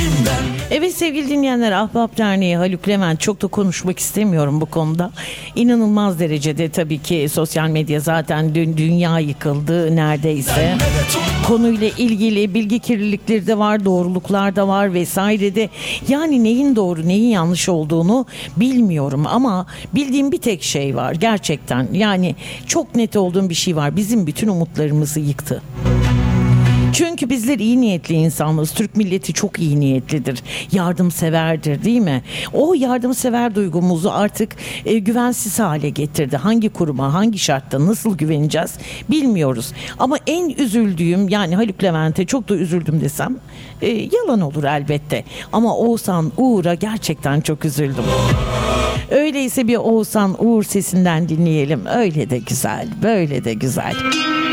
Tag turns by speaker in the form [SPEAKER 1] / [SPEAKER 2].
[SPEAKER 1] Evet sevgili dinleyenler, Ahbap Derneği, Haluk Levent, çok da konuşmak istemiyorum bu konuda. İnanılmaz derecede tabii ki sosyal medya zaten dünya yıkıldı neredeyse. Konuyla ilgili bilgi kirlilikleri de var, doğruluklar da var vesaire de. Yani neyin doğru neyin yanlış olduğunu bilmiyorum ama bildiğim bir tek şey var gerçekten. Yani çok net olduğum bir şey var. Bizim bütün umutlarımızı yıktı. Çünkü bizler iyi niyetli insanlarız. Türk milleti çok iyi niyetlidir. Yardımseverdir, değil mi? O yardımsever duygumuzu artık güvensiz hale getirdi. Hangi kuruma, hangi şartta, nasıl güveneceğiz bilmiyoruz. Ama en üzüldüğüm, yani Haluk Levent'e çok da üzüldüm desem yalan olur elbette. Ama Oğuzhan Uğur'a gerçekten çok üzüldüm. Öyleyse bir Oğuzhan Uğur sesinden dinleyelim. Öyle de güzel, böyle de güzel.